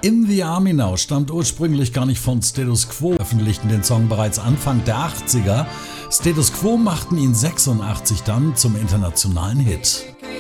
In the Army Now stammt ursprünglich gar nicht von Status Quo, veröffentlichten den Song bereits Anfang der 80er. Status Quo machten ihn 86 dann zum internationalen Hit.